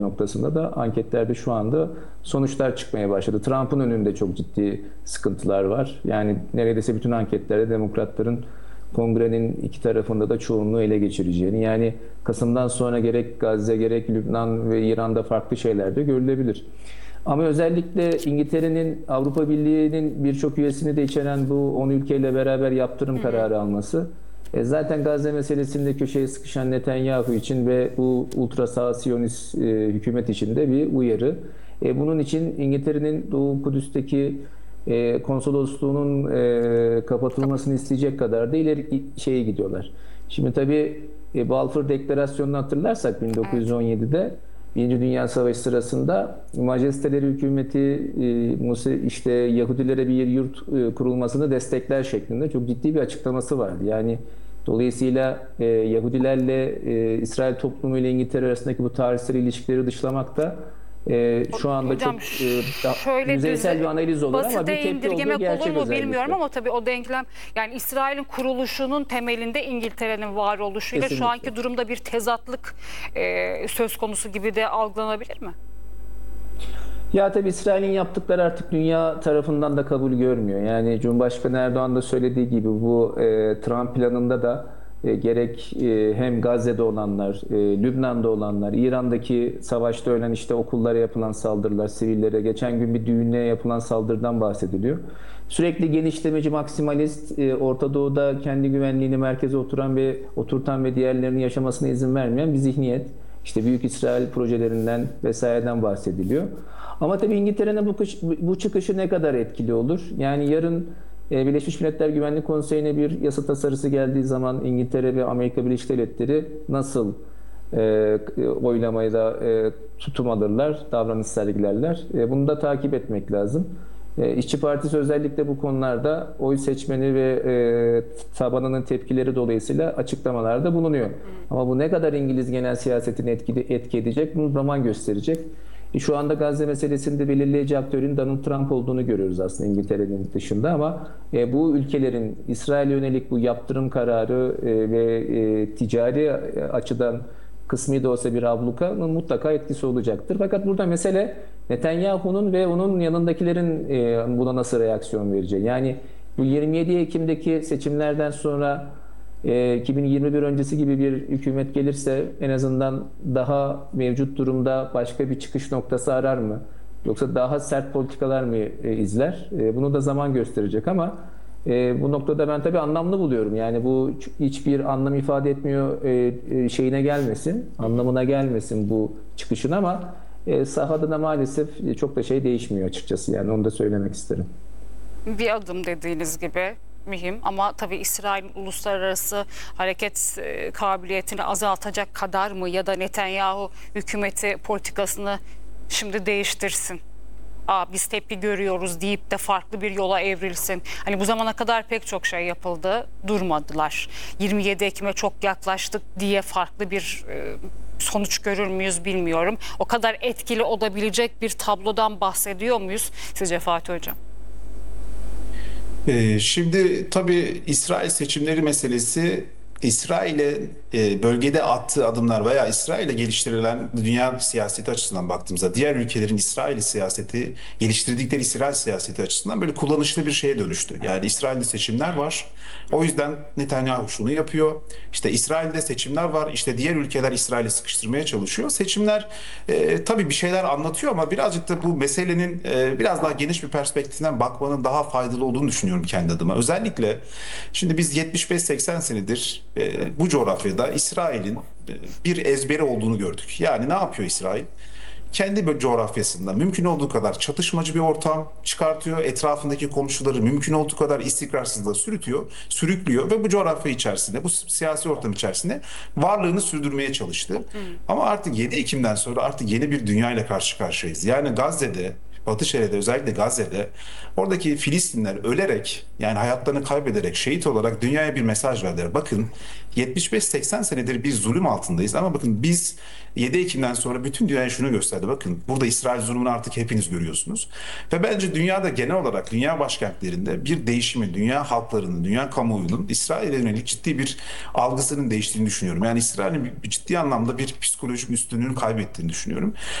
noktasında da anketlerde şu anda sonuçlar çıkmaya başladı. Trump'ın önünde çok ciddi sıkıntılar var. Yani neredeyse bütün anketlerde demokratların kongrenin iki tarafında da çoğunluğu ele geçireceğini, yani Kasım'dan sonra gerek Gazze gerek Lübnan ve İran'da farklı şeyler de görülebilir. Ama özellikle İngiltere'nin Avrupa Birliği'nin birçok üyesini de içeren bu 10 ülkeyle beraber yaptırım kararı alması, zaten Gazze meselesinde köşeye sıkışan Netanyahu için ve bu ultra sağ Siyonist hükümet için de bir uyarı. Bunun için İngiltere'nin Doğu Kudüs'teki konsolosluğunun kapatılmasını isteyecek kadar da ileri şeye gidiyorlar. Şimdi tabii Balfour Deklarasyonu'nu hatırlarsak 1917'de Birinci Dünya Savaşı sırasında Majesteleri hükümeti işte Yahudilere bir yurt kurulmasını destekler şeklinde çok ciddi bir açıklaması vardı. Yani dolayısıyla Yahudilerle İsrail toplumu ile İngiltere arasındaki bu tarihsel ilişkileri dışlamak da şu anda Hocam, çok yüzeysel bir analiz olur ama bir basite tepki olduğu indirgemek gerçek olur mu özellikle. bilmiyorum ama tabii o denklem, yani İsrail'in kuruluşunun temelinde İngiltere'nin varoluşuyla Kesinlikle. şu anki durumda bir tezatlık söz konusu gibi de algılanabilir mi? Ya tabii İsrail'in yaptıkları artık dünya tarafından da kabul görmüyor. Yani Cumhurbaşkanı Erdoğan da söylediği gibi bu Trump planında da gerek hem Gazze'de olanlar, Lübnan'da olanlar, İran'daki savaşta ölen işte okullara yapılan saldırılar, sivillere, geçen gün bir düğüne yapılan saldırıdan bahsediliyor. Sürekli genişlemeci, maksimalist, Orta Doğu'da kendi güvenliğini merkeze oturtan ve diğerlerinin yaşamasına izin vermeyen bir zihniyet. İşte Büyük İsrail projelerinden vesaireden bahsediliyor. Ama tabii İngiltere'nin bu çıkışı ne kadar etkili olur? Yani yarın Birleşmiş Milletler Güvenlik Konseyi'ne bir yasa tasarısı geldiği zaman İngiltere ve Amerika Birleşik Devletleri nasıl oylamaya da tutum alırlar, davranış sergilerler? Bunu da takip etmek lazım. İşçi Partisi özellikle bu konularda oy seçmeni ve tabanının tepkileri dolayısıyla açıklamalarda bulunuyor. Ama bu ne kadar İngiliz genel siyasetini etki edecek bunu zaman gösterecek. Şu anda Gazze meselesinde belirleyici aktörün Donald Trump olduğunu görüyoruz aslında İngiltere'nin dışında ama bu ülkelerin İsrail'e yönelik bu yaptırım kararı ve ticari açıdan kısmi de olsa bir ablukanın mutlaka etkisi olacaktır. Fakat burada mesele Netanyahu'nun ve onun yanındakilerin buna nasıl reaksiyon vereceği. Yani bu 27 Ekim'deki seçimlerden sonra 2021 öncesi gibi bir hükümet gelirse en azından daha mevcut durumda başka bir çıkış noktası arar mı? Yoksa daha sert politikalar mı izler? Bunu da zaman gösterecek ama bu noktada ben tabii anlamlı buluyorum. Yani bu hiçbir anlam ifade etmiyor şeyine gelmesin, anlamına gelmesin bu çıkışın ama sahada da maalesef çok da şey değişmiyor açıkçası. Yani onu da söylemek isterim. Bir adım dediğiniz gibi mühim ama tabii İsrail'in uluslararası hareket kabiliyetini azaltacak kadar mı, ya da Netanyahu hükümeti politikasını şimdi değiştirsin, biz tepki görüyoruz deyip de farklı bir yola evrilsin. Hani bu zamana kadar pek çok şey yapıldı, durmadılar. 27 Ekim'e çok yaklaştık diye farklı bir sonuç görür müyüz bilmiyorum. O kadar etkili olabilecek bir tablodan bahsediyor muyuz sizce Fatih Hocam? Şimdi tabii İsrail seçimleri meselesi, İsrail'e bölgede attığı adımlar veya İsrail'e geliştirilen dünya siyaseti açısından baktığımızda diğer ülkelerin İsrail siyaseti, geliştirdikleri İsrail siyaseti açısından böyle kullanışlı bir şeye dönüştü. Yani İsrail'de seçimler var. O yüzden Netanyahu şunu yapıyor. İşte İsrail'de seçimler var. İşte diğer ülkeler İsrail'i sıkıştırmaya çalışıyor. Seçimler tabii bir şeyler anlatıyor ama birazcık da bu meselenin biraz daha geniş bir perspektiften bakmanın daha faydalı olduğunu düşünüyorum kendi adıma. Özellikle şimdi biz 75-80 senedir bu coğrafyada İsrail'in bir ezberi olduğunu gördük. Yani ne yapıyor İsrail? Kendi coğrafyasında mümkün olduğu kadar çatışmacı bir ortam çıkartıyor. Etrafındaki komşuları mümkün olduğu kadar istikrarsızlığa sürüklüyor ve bu coğrafya içerisinde, bu siyasi ortam içerisinde varlığını sürdürmeye çalıştı. Ama artık 7 Ekim'den sonra artık yeni bir dünya ile karşı karşıyayız. Yani Gazze'de Batı Şeria'da, özellikle Gazze'de oradaki Filistinler ölerek, yani hayatlarını kaybederek, şehit olarak dünyaya bir mesaj verdiler. Bakın 75-80 senedir bir zulüm altındayız ama bakın biz 7 Ekim'den sonra bütün dünyaya şunu gösterdi. Bakın burada İsrail zulmünü artık hepiniz görüyorsunuz. Ve bence dünyada genel olarak dünya başkentlerinde bir değişimi, dünya halklarının, dünya kamuoyunun İsrail'e yönelik ciddi bir algısının değiştiğini düşünüyorum. Yani İsrail'in ciddi anlamda bir psikolojik üstünlüğünü kaybettiğini düşünüyorum.